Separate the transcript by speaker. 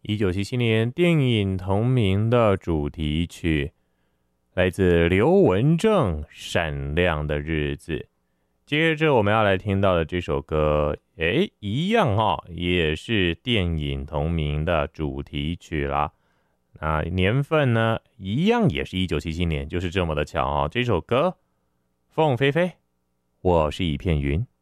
Speaker 1: 1977年电影同名的主题曲，来自刘文正《闪亮的日子》。接着我们要来听到的这首歌，一样也是电影同名的主题曲啦。那年份呢，一样也是1977年，就是这么的巧这首歌，凤飞飞，我是一片云。